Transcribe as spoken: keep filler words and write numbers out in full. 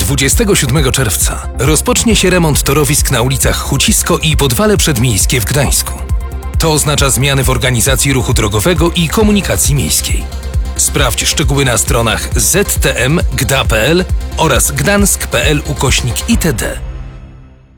dwudziestego siódmego czerwca rozpocznie się remont torowisk na ulicach Hucisko i Podwale Przedmiejskie w Gdańsku. To oznacza zmiany w organizacji ruchu drogowego i komunikacji miejskiej. Sprawdź szczegóły na stronach z t m gda kropka p l oraz gdansk kropka p l ukośnik itd.